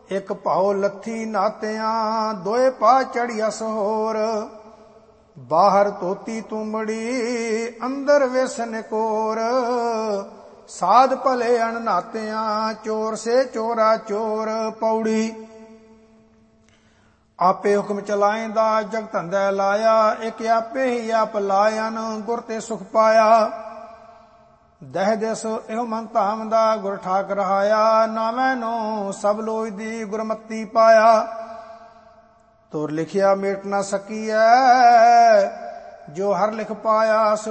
ਇੱਕ ਭਾਉ ਲੱਥੀ ਨਾਤਿਆਂ, ਦੋਏ ਪਾ ਚੜ੍ਹਿਆ ਸਹੋਰ। ਬਾਹਰ ਧੋਤੀ ਤੁੰਬੜੀ, ਅੰਦਰ ਵੇਸ ਨਿਕੋਰ। ਸਾਧ ਭਲੇ ਅਣ ਨਾਤਿਆਂ, ਚੋਰ ਸੇ ਚੋਰਾ ਚੋਰ। ਪੌੜੀ। ਆਪੇ ਹੁਕਮ ਚਲਾਇਂਦਾ, ਜਗ ਧੰਦਾ ਲਾਇਆ। ਇੱਕ ਆਪੇ ਹੀ ਆਪ ਲਾਇਨ, ਗੁਰ ਤੇ ਸੁਖ ਪਾਇਆ। ਦਹਿ ਦਿਸ ਇਹੋ ਮਨ ਧਾਮਦਾ, ਗੁਰ ਠਾਕ ਰਹਾਇਆ। ਨਾਵੇਂ ਨੂੰ ਸਭ ਲੋਇ ਦੀ, ਗੁਰਮਤੀ ਪਾਇਆ। ਤੁਰ ਲਿਖਿਆ ਮੇਟ ਨਾ ਸਕੀਐ, ਜੋ ਹਰ ਲਿਖ ਪਾਇਆ।